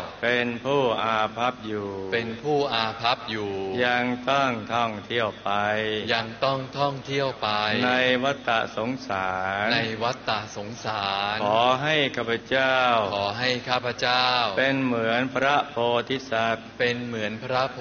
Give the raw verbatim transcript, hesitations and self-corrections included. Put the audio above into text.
เป็นผู้อาภัพอยู่เป็นผู้อาภัพอยู่ยังต้องท่องเที่ยวไปยังต้องท่องเที่ยวไปในวัฏสงสารในวัฏสงสารขอให้ข้าพเจ้าขอให้ข้าพเจ้าเป็นเหมือนพระโพธิสัตว์เป็นเหมือนพระโพ